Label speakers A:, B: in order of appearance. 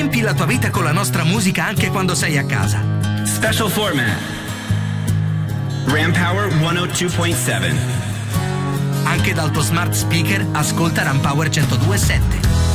A: Riempi la tua vita con la nostra musica anche quando sei a casa.
B: Special format. RAM Power 102.7.
A: Anche dal tuo smart speaker ascolta RAM Power 102.7.